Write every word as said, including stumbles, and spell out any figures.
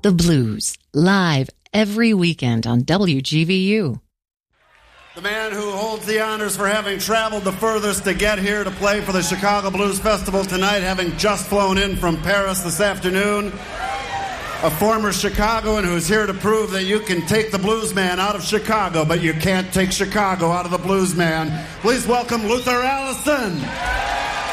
The Blues, live every weekend on W G V U. The man who holds the honors for having traveled the furthest to get here to play for the Chicago Blues Festival tonight, having just flown in from Paris this afternoon. A former Chicagoan who's here to prove that you can take the blues man out of Chicago, but you can't take Chicago out of the blues man. Please welcome Luther Allison.